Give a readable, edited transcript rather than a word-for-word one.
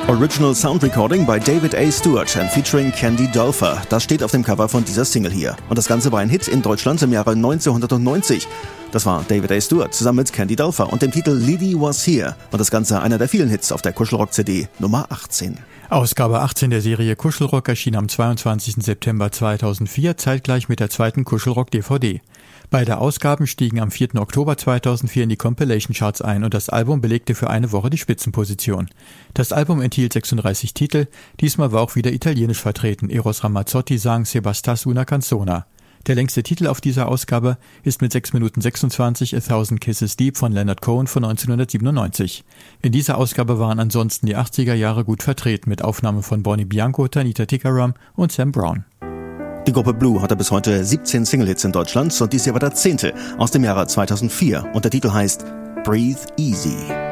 Original Sound Recording by David A. Stewart and featuring Candy Dulfer. Das steht auf dem Cover von dieser Single hier. Und das Ganze war ein Hit in Deutschland im Jahre 1990. Das war David A. Stewart zusammen mit Candy Dulfer und dem Titel Lily Was Here. Und das Ganze einer der vielen Hits auf der Kuschelrock-CD Nummer 18. Ausgabe 18 der Serie Kuschelrock erschien am 22. September 2004, zeitgleich mit der zweiten Kuschelrock-DVD. Beide Ausgaben stiegen am 4. Oktober 2004 in die Compilation-Charts ein und das Album belegte für eine Woche die Spitzenposition. Das Album enthielt 36 Titel, diesmal war auch wieder italienisch vertreten. Eros Ramazzotti sang Sebastas una canzona. Der längste Titel auf dieser Ausgabe ist mit 6 Minuten 26 A Thousand Kisses Deep von Leonard Cohen von 1997. In dieser Ausgabe waren ansonsten die 80er Jahre gut vertreten mit Aufnahmen von Bonnie Bianco, Tanita Tikaram und Sam Brown. Die Gruppe Blue hatte bis heute 17 Single-Hits in Deutschland und dies hier war der 10. aus dem Jahre 2004 und der Titel heißt Breathe Easy.